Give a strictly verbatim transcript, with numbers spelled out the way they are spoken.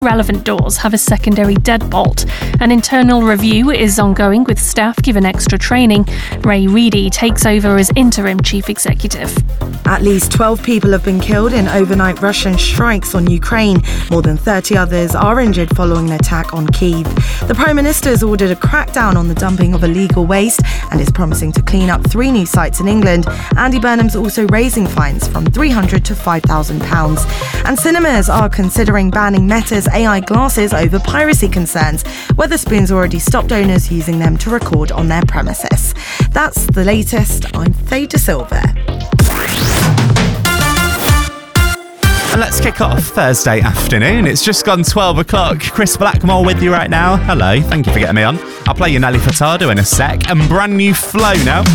Relevant doors have a secondary deadbolt. An internal review is ongoing with staff given extra training. Ray Reedy takes over as interim chief executive. At least twelve people have been killed in overnight Russian strikes on Ukraine. More than thirty others are injured following an attack on Kyiv. The Prime Minister has ordered a crackdown on the dumping of illegal waste and is promising to clean up three new sites in England. Andy Burnham's also raising fines from three hundred to five thousand pounds. And cinemas are considering banning Meta's A I glasses over piracy concerns. Wetherspoon's already stopped owners using them to record on their premises. That's the latest. I'm Faye De Silva. And let's kick off Thursday afternoon. It's just gone twelve o'clock. Chris Blackmore with you right now. Hello, thank you for getting me on. I'll play you Nelly Furtado in a sec. And brand new Flow now.